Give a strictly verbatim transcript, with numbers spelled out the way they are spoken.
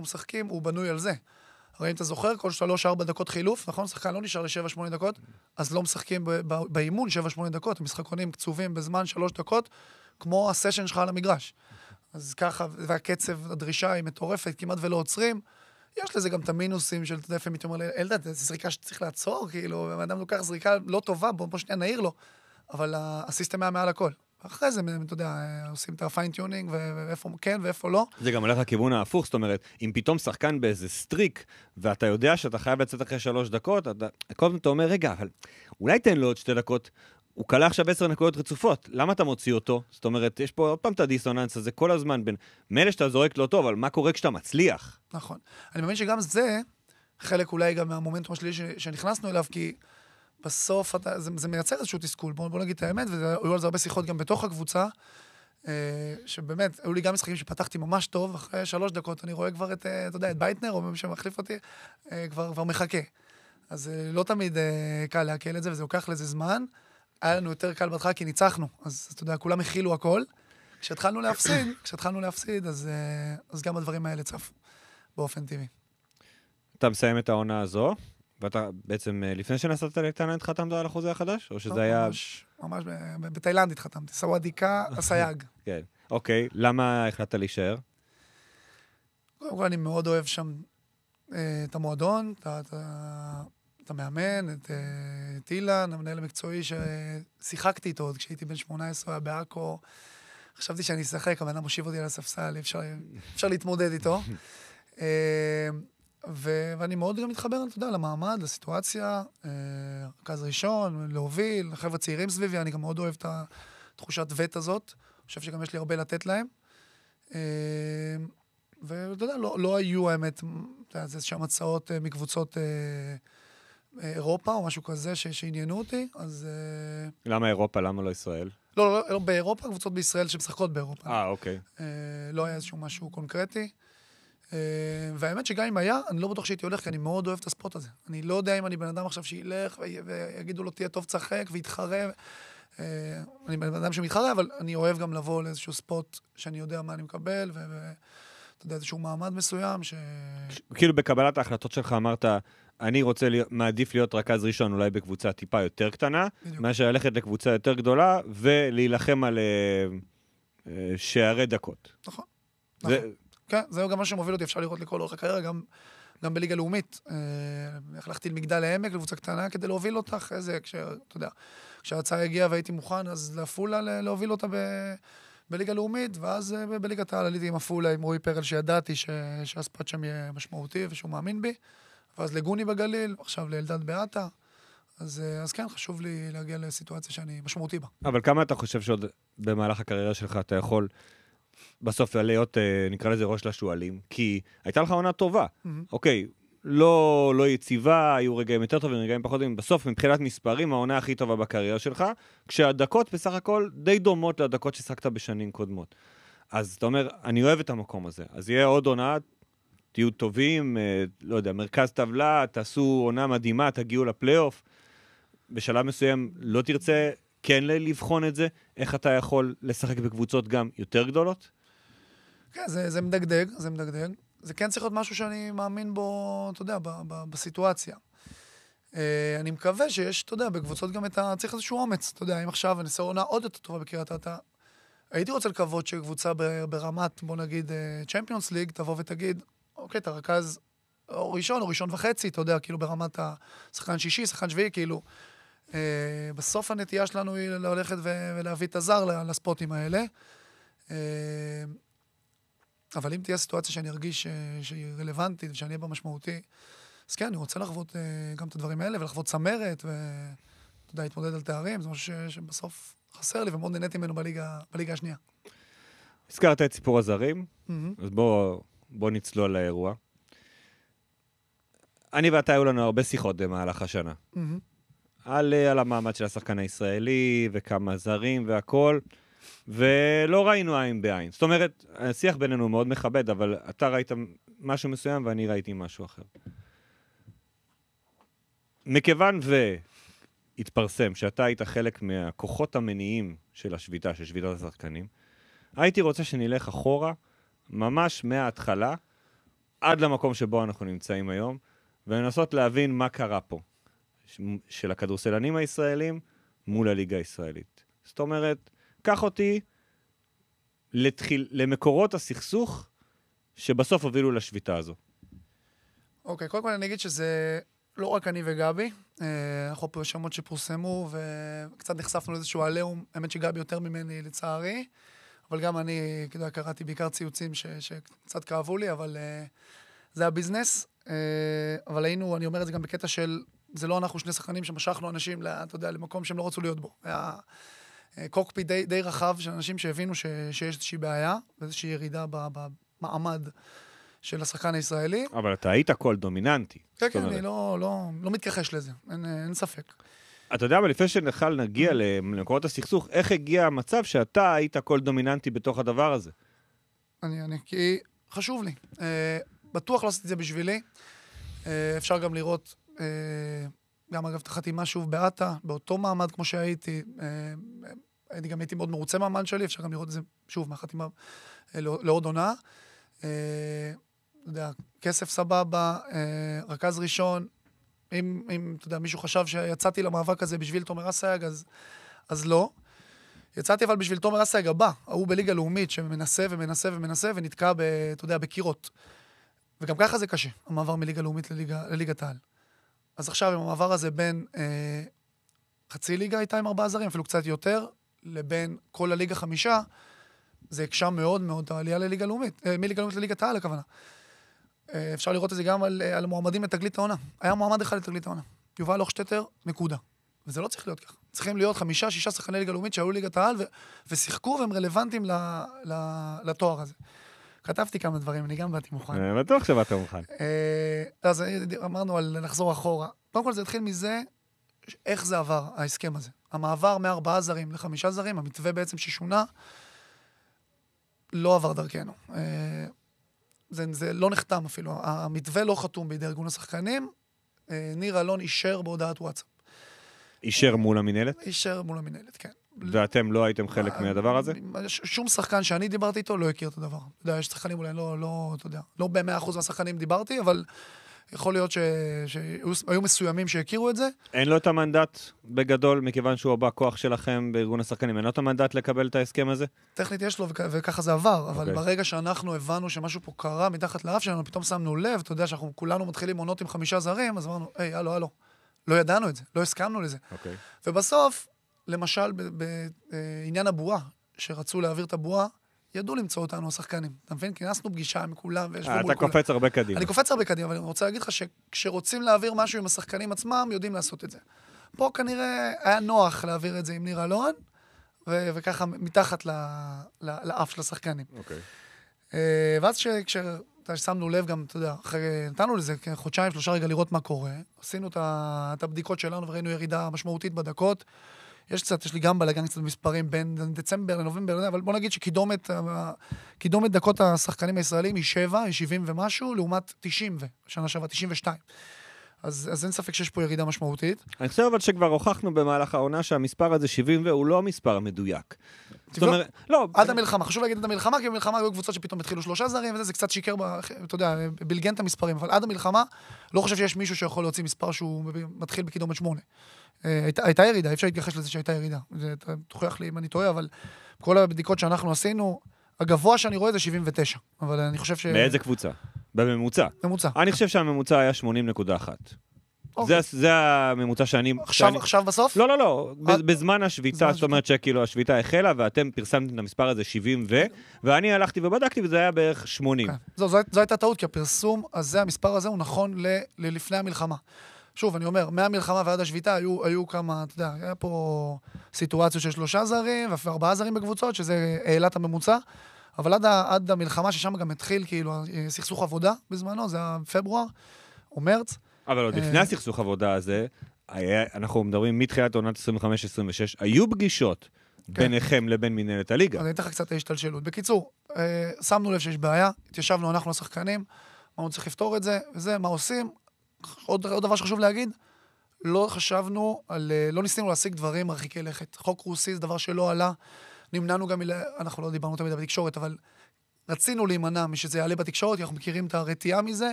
משחקים, הוא בנוי על זה. הרי אם אתה זוכר, כל שלוש ארבע דקות חילוף, נכון? שחקן לא נשאר ל-שבע שמונה דקות, אז לא משחקים באימון שבע שמונה דקות, המשחקונים קצובים בזמן שלוש דקות, כמו הסשן שלך על המגרש. אז ככה, והקצב, הדרישה היא מטורפת, כמעט ולא עוצרים. יש לזה גם את המינוסים של, אתה יודע, לפעמים אומר לי, אלדד, זו זריקה שצריך לעצור, כאילו, האדם לוקח זריקה לא טובה, בוא, בוא שנייה נעיר לו, אבל הסיסטם היה מעל הכל. אחרי זה, אתה יודע, עושים את הפיינטיונינג, ואיפה כן ואיפה לא. זה גם הולך לכיוון ההפוך, זאת אומרת, אם פתאום שחקן באיזה סטריק, ואתה יודע שאתה חייב לצאת אחרי שלוש דקות, אתה, קודם אתה אומר, רגע, אבל אולי תן לו עוד שתי דקות, הוא קלה עכשיו עשר נקודות רצופות, למה אתה מוציא אותו? זאת אומרת, יש פה עוד פעם את הדיסוננס הזה כל הזמן, בין מילא שאתה זורק לא טוב, אבל מה קורה כשאתה מצליח? נכון. אני מאמין שגם זה, חלק אולי גם מהמומנטום השלילי שנכנסנו אליו, כי בסוף אתה, זה, זה מייצר איזשהו תסכול, בוא, בוא נגיד את האמת, והיו על זה הרבה שיחות גם בתוך הקבוצה, שבאמת, היו לי גם משחקים שפתחתי ממש טוב, אחרי שלוש דקות אני רואה כבר את, אתה יודע, את בייטנר, או מי שמחליף אותי, כבר, כבר מחכה. אז לא תמיד קל להקל את זה, וזה לוקח לזה זמן. היה לנו יותר קל בהתחלה, כי ניצחנו. אז אתה יודע, כולם הכילו הכל. כשהתחלנו להפסיד, כשהתחלנו להפסיד, אז, אז גם הדברים האלה צפו, באופן טבעי. אתה מסיים את העונה הזו, ואתה בעצם, לפני שנסעת לתאילנד, חתמת על החוזה החדש? או שזה היה... ממש, ממש בתאילנד התחתמתי. סוואדיקה, הסייג. כן. אוקיי, למה החלטת להישאר? קודם כל, אני מאוד אוהב שם את המועדון, את המאמן, את אילן, המנהל המקצועי ששיחקתי איתו עוד כשהייתי בן שמונה עשרה, היה באקו. חשבתי שאני אשחק, אבל אני מושיב אותי על הספסל, אפשר להתמודד איתו. ואני מאוד גם מתחבר, אתה יודע, למעמד, לסיטואציה, רכז ראשון, להוביל, לחבר'ה צעירים סביבי, אני גם מאוד אוהב את התחושת וט הזאת, אני חושב שגם יש לי הרבה לתת להם. ואתה יודע, לא, לא היו, האמת, זה שם הצעות מקבוצות אירופה או משהו כזה שעניינו אותי, אז... למה אירופה? למה לא ישראל? לא, לא, לא, באירופה, קבוצות בישראל שמשחקות באירופה. אה, אוקיי. לא היה איזשהו משהו קונקרטי. והאמת שגם אם היה, אני לא בטוח שהייתי הולך, כי אני מאוד אוהב את הספורט הזה. אני לא יודע אם אני בן אדם עכשיו שילך ויגידו לו, תהיה טוב צחק ויתחרה. אני בן אדם שמתחרה, אבל אני אוהב גם לבוא לאיזשהו ספורט שאני יודע מה אני מקבל, ואתה יודע, איזשהו מעמד מסוים ש... כאילו בקבלת ההחלטות שלך אמרת, אני רוצה, מעדיף להיות רכז ראשון, אולי בקבוצה טיפה יותר קטנה, מאשר ללכת לקבוצה יותר גדולה, ולהילחם על שערי דקות. נכון. נכון. כן, זהו גם מה שמוביל אותי, אפשר לראות לכל אורך הקריירה, גם, גם בליגה לאומית. הלכתי למגדל העמק, לקבוצה קטנה, כדי להוביל אותה אחרי זה, כשאתה יודע, כשההצעה הגיעה והייתי מוכן, אז להפולה להוביל אותה ב, בליגה לאומית, ואז בליגת העל עליתי עם הפולה, עם רועי פרל, שידעתי ש, שהספט שם יהיה משמעותי ושהוא מאמין בי, ואז לגוני בגליל, עכשיו לאלדד באטה, אז, אז כן, חשוב לי להגיע לסיטואציה שאני משמעותי בה. אבל כמה אתה חושב שעוד במהלך הקריירה שלך אתה יכול בסוף להיות, נקרא לזה ראש לשואלים, כי הייתה לך עונה טובה. אוקיי, לא, לא יציבה, היו רגעים יותר טובים, רגעים פחות טובים. בסוף, מבחינת מספרים, העונה הכי טובה בקריירה שלך, כשהדקות בסך הכל די דומות לדקות ששחקת בשנים קודמות. אז אתה אומר, אני אוהב את המקום הזה. אז יהיה עוד עונה, תהיו טובים, לא יודע, מרכז טבלה, תעשו עונה מדהימה, תגיעו לפלייאוף. בשלב מסוים לא תרצה כן לבחון את זה, איך אתה יכול לשחק בקבוצות גם יותר גדולות? כן, זה, זה מדגדג, זה מדגדג. זה כן צריך להיות משהו שאני מאמין בו, אתה יודע, ב, ב, בסיטואציה. אני מקווה שיש, אתה יודע, בקבוצות גם את ה... צריך איזשהו אומץ, אתה יודע, אם עכשיו אני אעשה עונה עוד יותר טובה בקריית אתא, הייתי רוצה לקוות שקבוצה ברמת, בוא נגיד, צ'מפיונס ליג, תבוא ותגיד, אוקיי, אתה רכז או ראשון או ראשון וחצי, אתה יודע, כאילו ברמת השחקן שישי, שחקן שביעי, כאילו, בסוף הנטייה שלנו היא ללכת ולהביא את הזר לספוטים האלה. אבל אם תהיה סיטואציה שאני ארגיש שהיא רלוונטית ושאני אהיה בה משמעותי, אז כן, אני רוצה לחוות גם את הדברים האלה ולחוות צמרת ואתה יודע, להתמודד על תארים, זה משהו שבסוף חסר לי ומאוד נהניתי ממנו בליגה, בליגה השנייה. הזכרת את סיפור הזרים, אז בוא, בוא נצלול לאירוע. אני ואתה היו לנו הרבה שיחות במהלך השנה. על, על המעמד של השחקן הישראלי, וכמה זרים והכל, ולא ראינו עין בעין. זאת אומרת, השיח בינינו מאוד מכבד, אבל אתה ראית משהו מסוים ואני ראיתי משהו אחר. מכיוון והתפרסם שאתה היית חלק מהכוחות המניעים של השביתה, של שביתת השחקנים, הייתי רוצה שנלך אחורה, ממש מההתחלה, עד למקום שבו אנחנו נמצאים היום, ולנסות להבין מה קרה פה, של הכדורסלנים הישראלים מול הליגה הישראלית. זאת אומרת, קח אותי לתחיל, למקורות הסכסוך שבסוף הובילו לשביתה הזו. אוקיי, קודם כל אני אגיד שזה לא רק אני וגבי, אנחנו פה שמות שפורסמו, וקצת נחשפנו לאיזשהו עליהום, האמת שגבי יותר ממני לצערי, אבל גם אני, כדאי, קראתי בעיקר ציוצים ש, שקצת כאבו לי, אבל uh, זה הביזנס. Uh, אבל היינו, אני אומר את זה גם בקטע של, זה לא אנחנו שני שחקנים שמשכנו אנשים, לה, אתה יודע, למקום שהם לא רצו להיות בו. היה uh, קוקפיט די, די רחב של אנשים שהבינו ש, שיש איזושהי בעיה, ואיזושהי ירידה במעמד של השחקן הישראלי. אבל אתה היית קול דומיננטי. כן, כן, אני לא, לא, לא מתכחש לזה, אין, אין ספק. אתה יודע, אבל לפני שנוכל נגיע למקורות הסכסוך, איך הגיע המצב שאתה היית קול דומיננטי בתוך הדבר הזה? אני, אני, כי חשוב לי. אה, בטוח לא עשיתי את זה בשבילי. אה, אפשר גם לראות, אה, גם אגב, תחתי משהו באטה, באותו מעמד כמו שהייתי, אה, הייתי גם הייתי מאוד מרוצה מהמעמד שלי, אפשר גם לראות את זה שוב, מהחתימה אה, לעוד עונה. אה, אתה יודע, כסף סבבה, אה, רכז ראשון, אם, אם, אתה יודע, מישהו חשב שיצאתי למאבק הזה בשביל תומר אסייג, אז, אז לא. יצאתי אבל בשביל תומר אסייג הבא, הוא בליגה לאומית שמנסה ומנסה ומנסה ונתקע, ב, אתה יודע, בקירות. וגם ככה זה קשה, המעבר מליגה לאומית לליגה, לליגת העל. אז עכשיו עם המעבר הזה בין אה, חצי ליגה הייתה עם ארבעה זרים, אפילו קצת יותר, לבין כל הליגה חמישה, זה הקשה מאוד מאוד העלייה לליגה לאומית, אה, מליגה לאומית לליגת העל, הכוונה. אפשר לראות את זה גם על, על מועמדים לתגלית העונה. היה מועמד אחד לתגלית העונה. יובל הוכשטטר, נקודה. וזה לא צריך להיות ככה. צריכים להיות חמישה, שישה שחקני ליגה לאומית שעלו ליגת העל ו- ושיחקו והם רלוונטיים ל- ל- לתואר הזה. כתבתי כמה דברים, אני גם באתי מוכן. בטוח שבאת מוכן. אז אמרנו על לחזור אחורה. קודם כל זה התחיל מזה, איך זה עבר, ההסכם הזה. המעבר מארבעה זרים לחמישה זרים, המתווה בעצם ששונה, לא עבר דרכנו. זה, זה לא נחתם אפילו, המתווה לא חתום בידי ארגון השחקנים, ניר אלון אישר בהודעת וואטסאפ. אישר מול המנהלת? אישר מול המנהלת, כן. ואתם לא הייתם חלק מהדבר הזה? שום שחקן שאני דיברתי איתו לא הכיר את הדבר. אתה יודע, יש שחקנים אולי לא, לא, אתה יודע, לא ב-מאה אחוז מהשחקנים דיברתי, אבל יכול להיות ש... שהיו מסוימים שהכירו את זה. אין לו את המנדט בגדול, מכיוון שהוא הבא כוח שלכם בארגון השחקנים, אין לו את המנדט לקבל את ההסכם הזה? טכנית יש לו, וכ... וככה זה עבר, אבל okay. ברגע שאנחנו הבנו שמשהו פה קרה מתחת לאף שלנו, פתאום שמנו לב, אתה יודע שאנחנו כולנו מתחילים עונות עם חמישה זרים, אז אמרנו, היי, הלו, הלו. לא ידענו את זה, לא הסכמנו לזה. Okay. ובסוף, למשל, בעניין הבועה, שרצו להעביר את הבועה, ידעו למצוא אותנו השחקנים. אתה מבין? כינסנו פגישה עם כולם וישבו מול כולם. אתה קופץ הרבה קדימה. אני קופץ הרבה קדימה, אבל אני רוצה להגיד לך שכשרוצים להעביר משהו עם השחקנים עצמם, יודעים לעשות את זה. פה כנראה היה נוח להעביר את זה עם ניר אלון, ו- וככה מתחת ל- ל- לאף של השחקנים. אוקיי. ואז כששמנו לב גם, אתה יודע, אחרי, נתנו לזה חודשיים, שלושה רגע לראות מה קורה, עשינו את הבדיקות שלנו וראינו ירידה משמעותית בדקות, יש קצת, יש לי גם בלגן קצת מספרים בין דצמבר לנובמבר, אבל בוא נגיד שקידומת, קידומת דקות השחקנים הישראלים היא שבע, היא שבעים ומשהו, לעומת תשעים ו, שנה שבע, תשעים ושתיים. אז, אז אין ספק שיש פה ירידה משמעותית. אני חושב אבל שכבר הוכחנו במהלך העונה שהמספר הזה שבעים והוא לא המספר המדויק. זאת אומרת, לא. עד המלחמה, חשוב להגיד עד המלחמה, כי במלחמה היו קבוצות שפתאום התחילו שלושה זרים, וזה, זה קצת שיקר, אתה יודע, בלגן את המספרים, אבל עד המלחמה לא חושב שיש מישהו שיכול להוציא מספר שהוא מתחיל בקידומת שמונה. הייתה, הייתה ירידה, אי אפשר להתייחס לזה שהייתה ירידה. זה תוכיח לי אם אני טועה, אבל כל הבדיקות שאנחנו עשינו, הגבוה שאני רואה זה שבעים ותשע, אבל אני חושב ש... מאיזה קבוצה? בממוצע. ממוצע. אני חושב שהממוצע היה שמונים נקודה אחת. זה, זה הממוצע שאני... עכשיו, שאני... עכשיו בסוף? לא, לא, לא. בזמן השביתה, זאת אומרת שכאילו השביתה החלה, ואתם פרסמתם את המספר הזה שבעים ו... ואני הלכתי ובדקתי, וזה היה בערך שמונים. זו, זו, זו הייתה טעות, כי הפרסום הזה, המספר הזה, הוא נכון ל, ללפני המלחמה. שוב, אני אומר, מהמלחמה ועד השביתה היו, היו כמה, אתה יודע, היה פה סיטואציות של שלושה זרים, וארבעה זרים בקבוצות, שזה העלת הממוצע, אבל עד, עד המלחמה, ששם גם התחיל, כאילו, סכסוך עבודה בזמנו, זה היה פברואר או מרץ. אבל עוד לפני הסכסוך עבודה הזה, אנחנו מדברים מתחילת עונת עשרים וחמש עשרים ושש, היו פגישות ביניכם לבין מנהלת הליגה. אני אתן לך קצת השתלשלות. בקיצור, שמנו לב שיש בעיה, התיישבנו אנחנו השחקנים, אמרנו צריך לפתור את זה, וזה, מה עושים? עוד, עוד דבר שחשוב להגיד, לא חשבנו על, לא ניסינו להשיג דברים מרחיקי לכת. חוק רוסי זה דבר שלא עלה, נמנענו גם, אנחנו לא דיברנו תמיד בתקשורת, אבל רצינו להימנע משזה יעלה בתקשורת, אנחנו מכירים את הרתיעה מזה,